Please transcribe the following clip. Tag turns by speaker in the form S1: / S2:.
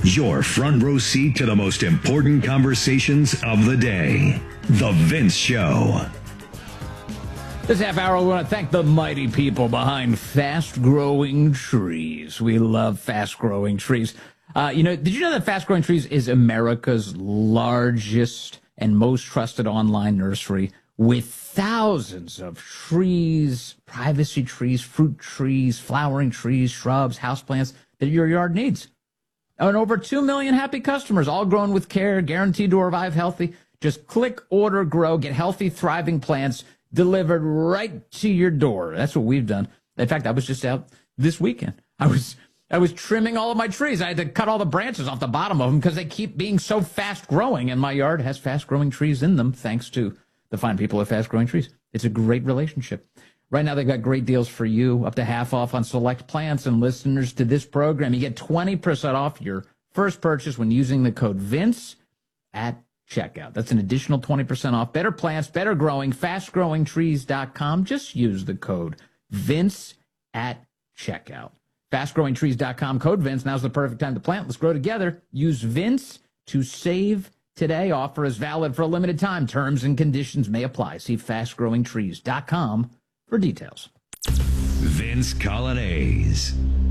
S1: Your front row seat to the most important conversations of the day. The Vince Show.
S2: This half hour, we want to thank the mighty people behind Fast Growing Trees. We love Fast Growing Trees. Did you know that Fast Growing Trees is America's largest and most trusted online nursery with thousands of trees, privacy trees, fruit trees, flowering trees, shrubs, houseplants that your yard needs? And over 2 million happy customers, all grown with care, guaranteed to revive healthy. Just click, order, grow, get healthy, thriving plants delivered right to your door. That's what we've done. In fact, I was just out this weekend. I was trimming all of my trees. I had to cut all the branches off the bottom of them because they keep being so fast growing, and my yard has fast growing trees in them thanks to the fine people at Fast Growing Trees. It's a great relationship. Right now, they've got great deals for you, up to half off on select plants, and listeners to this program, you get 20% off your first purchase when using the code VINCE at checkout. That's an additional 20% off. Better plants, better growing, fastgrowingtrees.com. Just use the code VINCE at checkout. Fastgrowingtrees.com, code VINCE. Now's the perfect time to plant. Let's grow together. Use VINCE to save today. Offer is valid for a limited time. Terms and conditions may apply. See fastgrowingtrees.com for details.
S1: Vince Coglianese.